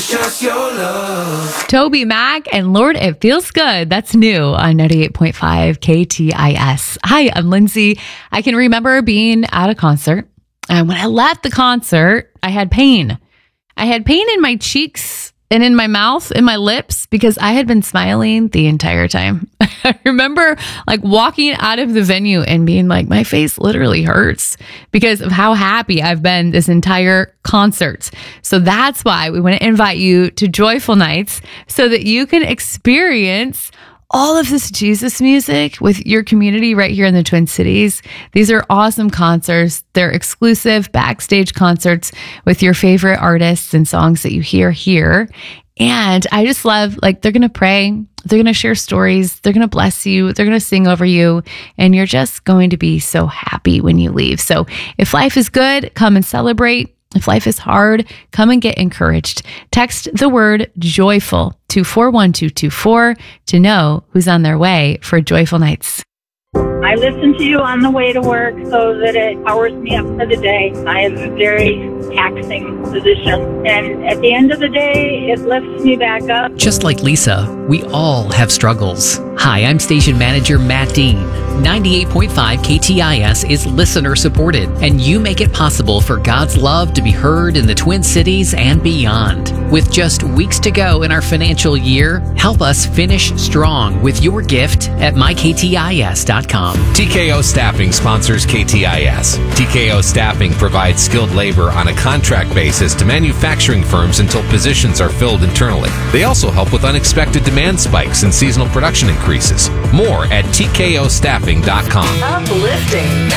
Just your love. Toby Mac and Lord, It Feels Good. That's new on 98.5 KTIS. Hi, I'm Lindsay. I can remember being at a concert, and when I left the concert, I had pain. I had pain in my cheeks and in my mouth and my lips because I had been smiling the entire time. I remember like walking out of the venue and being like, my face literally hurts because of how happy I've been this entire concert. So that's why we want to invite you to Joyful Nights so that you can experience all of this Jesus music with your community right here in the Twin Cities. These are awesome concerts. They're exclusive backstage concerts with your favorite artists and songs that you hear here. And I just love, like, they're going to pray, they're going to share stories, they're going to bless you, they're going to sing over you, and you're just going to be so happy when you leave. So if life is good, come and celebrate. If life is hard, come and get encouraged. Text the word joyful to 41224 to know who's on their way for Joyful Nights. I listen to you on the way to work so that it powers me up for the day. I have a very taxing position, and at the end of the day, it lifts me back up. Just like Lisa, we all have struggles. Hi, I'm station manager Matt Dean. 98.5 KTIS is listener supported, and you make it possible for God's love to be heard in the Twin Cities and beyond. With just weeks to go in our financial year, help us finish strong with your gift at myktis.com. TKO Staffing sponsors KTIS. TKO Staffing provides skilled labor on a contract basis to manufacturing firms until positions are filled internally. They also help with unexpected demand spikes and seasonal production increases. More at tkоstaffing.com. Uplifting